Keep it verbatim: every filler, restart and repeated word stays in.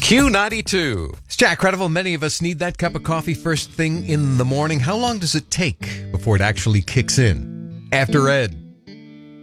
Q ninety-two. It's Jack Credible. Many of us need that cup of coffee first thing in the morning. How long does it take before it actually kicks in? After Ed.